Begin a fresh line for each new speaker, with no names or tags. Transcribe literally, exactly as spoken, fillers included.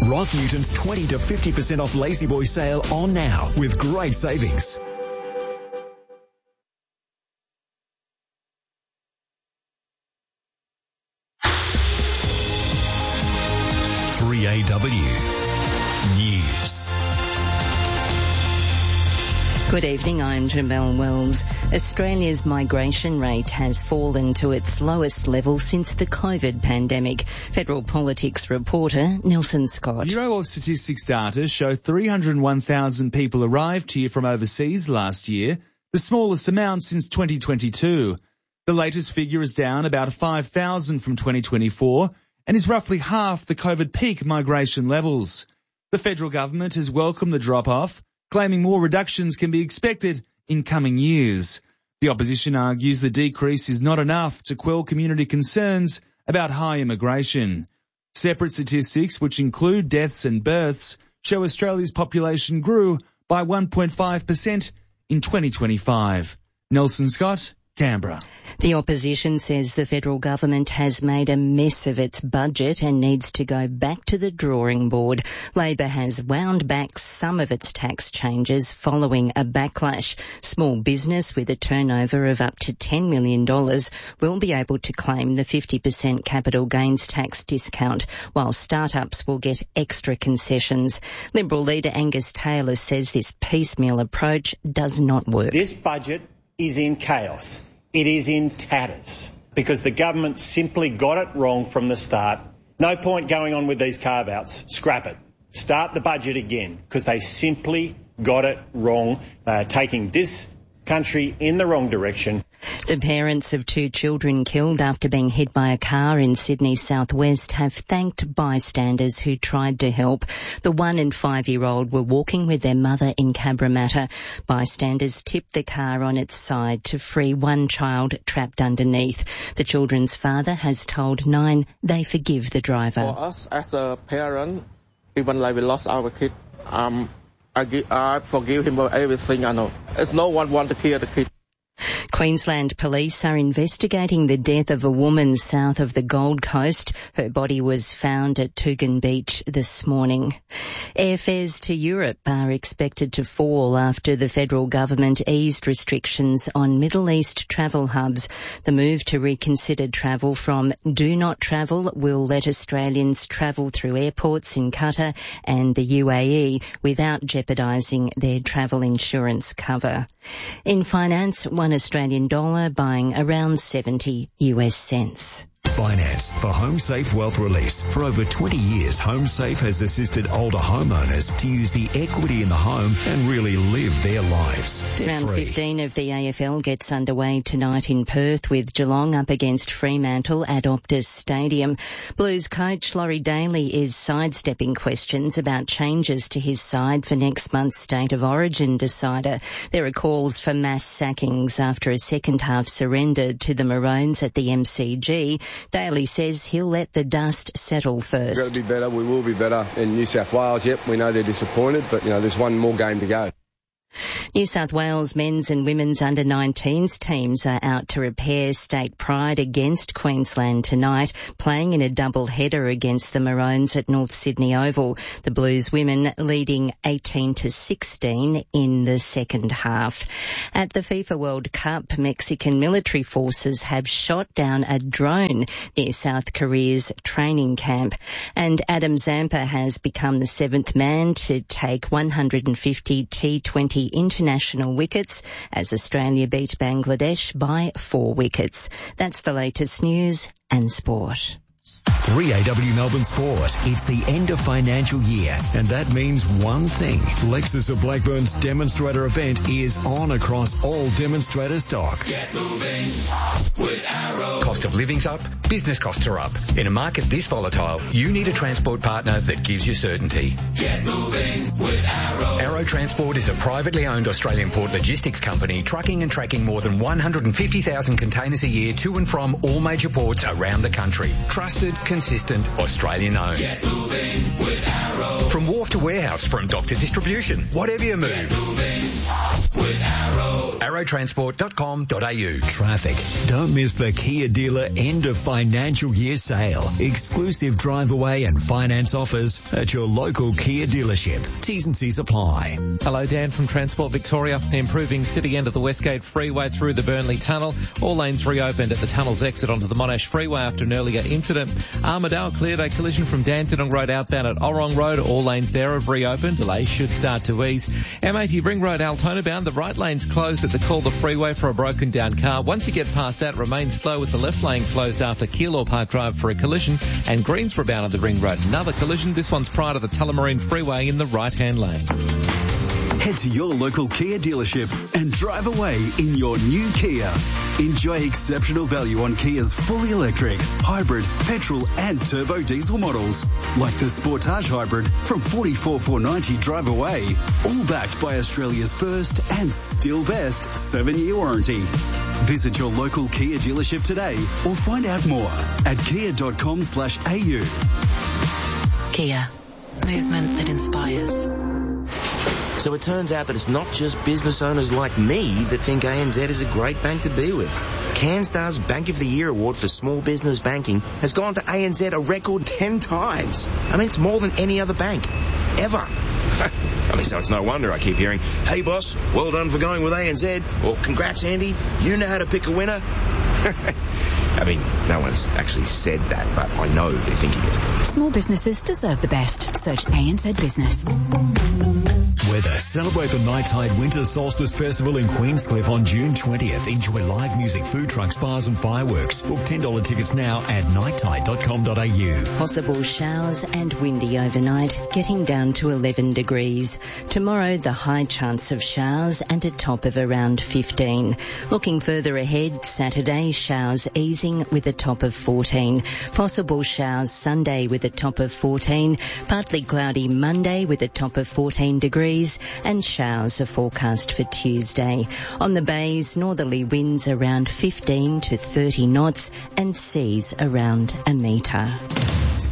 Roth Newton's twenty to fifty percent off Lazy Boy sale on now with great savings. three A W News.
Good evening, I'm Jamelle Wells. Australia's migration rate has fallen to its lowest level since the COVID pandemic. Federal Politics reporter Nelson Scott.
Bureau of Statistics data show three hundred one thousand people arrived here from overseas last year, the smallest amount since twenty twenty-two. The latest figure is down about five thousand from twenty twenty-four and is roughly half the COVID peak migration levels. The federal government has welcomed the drop-off, claiming more reductions can be expected in coming years. The opposition argues the decrease is not enough to quell community concerns about high immigration. Separate statistics, which include deaths and births, show Australia's population grew by one point five percent in twenty twenty-five. Nelson Scott, Canberra.
The opposition says the federal government has made a mess of its budget and needs to go back to the drawing board. Labor has wound back some of its tax changes following a backlash. Small business with a turnover of up to ten million dollars will be able to claim the fifty percent capital gains tax discount, while startups will get extra concessions. Liberal leader Angus Taylor says this piecemeal approach does not work.
This budget is in chaos. It is in tatters because the government simply got it wrong from the start. No point going on with these carve-outs. Scrap it. Start the budget again because they simply got it wrong. They are taking this country in the wrong direction.
The parents of two children killed after being hit by a car in Sydney southwest have thanked bystanders who tried to help. The one and five-year-old were walking with their mother in Cabramatta. Bystanders tipped the car on its side to free one child trapped underneath. The children's father has told Nine they forgive the driver.
For us as a parent, even like we lost our kid, um, I, give, I forgive him for everything I know. There's no one want to kill the kid.
Queensland police are investigating the death of a woman south of the Gold Coast. Her body was found at Tugun Beach this morning. Airfares to Europe are expected to fall after the federal government eased restrictions on Middle East travel hubs. The move to reconsider travel from do not travel will let Australians travel through airports in Qatar and the U A E without jeopardising their travel insurance cover. In finance, one Australian dollar buying around seventy US cents.
Finance for HomeSafe Wealth Release. For over twenty years, HomeSafe has assisted older homeowners to use the equity in the home and really live their lives.
Round fifteen of the A F L gets underway tonight in Perth with Geelong up against Fremantle at Optus Stadium. Blues coach Laurie Daly is sidestepping questions about changes to his side for next month's State of Origin decider. There are calls for mass sackings after a second half surrender to the Maroons at the M C G. Daly says he'll let the dust settle first.
We've got to be better. We will be better in New South Wales. Yep, we know they're disappointed, but, you know, there's one more game to go.
New South Wales men's and women's under nineteens teams are out to repair state pride against Queensland tonight, playing in a double header against the Maroons at North Sydney Oval. The Blues women leading eighteen to sixteen in the second half. At the FIFA World Cup, Mexican military forces have shot down a drone near South Korea's training camp. And Adam Zampa has become the seventh man to take one hundred fifty T twenty international wickets as Australia beat Bangladesh by four wickets. That's the latest news and sport.
three A W Melbourne Sport. It's the end of financial year, and that means one thing. Lexus of Blackburn's demonstrator event is on across all demonstrator stock.
Get moving with Arrow.
Cost of living's up, business costs are up. In a market this volatile, you need a transport partner that gives you certainty.
Get moving with Arrow.
Arrow Transport is a privately owned Australian port logistics company trucking and tracking more than one hundred fifty thousand containers a year to and from all major ports around the country. Trusted Trusted, consistent, Australian owned.
Get moving with Arrow.
From wharf to warehouse, from dock to distribution, whatever you move.
Get moving with Arrow.
arrow transport dot com dot a u.
Traffic. Don't miss the Kia dealer end of financial year sale. Exclusive drive away and finance offers at your local Kia dealership. T's and C's apply.
Hello, Dan from Transport Victoria. Improving city end of the Westgate Freeway through the Burnley Tunnel. All lanes reopened at the tunnel's exit onto the Monash Freeway after an earlier incident. Armadale cleared a collision from Dandenong Road outbound at Orrong Road. All lanes there have reopened. Delays should start to ease. M eighty Ring Road Altona bound. The right lane's closed at the Calder Freeway for a broken down car. Once you get past that, remain slow with the left lane closed after Keilor Park Drive for a collision. And Greensborough bound on the Ring Road. Another collision. This one's prior to the Tullamarine Freeway in the right-hand lane.
Head to your local Kia dealership and drive away in your new Kia. Enjoy exceptional value on Kia's fully electric, hybrid, petrol and turbo diesel models. Like the Sportage Hybrid from forty-four thousand four hundred ninety dollars drive away. All backed by Australia's first and still best seven-year warranty. Visit your local Kia dealership today or find out more at kia dot com slash a u.
Kia. Movement that inspires.
So it turns out that it's not just business owners like me that think A N Z is a great bank to be with. CanStar's Bank of the Year award for small business banking has gone to A N Z a record ten times. I mean, it's more than any other bank. Ever. I mean, so it's no wonder I keep hearing, hey boss, well done for going with A N Z, or congrats Andy, you know how to pick a winner. I mean, no one's actually said that, but I know they're thinking it.
Small businesses deserve the best. Search A N Z Business.
Weather. Celebrate the Nighttide Winter Solstice Festival in Queenscliff on June twentieth. Enjoy live music, food trucks, bars and fireworks. Book ten dollars tickets now at nighttide dot com dot a u.
Possible showers and windy overnight, getting down to eleven degrees. Tomorrow, the high chance of showers and a top of around fifteen. Looking further ahead, Saturday, showers easing with a top of fourteen. Possible showers Sunday with a top of fourteen. Partly cloudy Monday with a top of fourteen degrees. And showers are forecast for Tuesday. On the bays, northerly winds around fifteen to thirty knots and seas around a metre.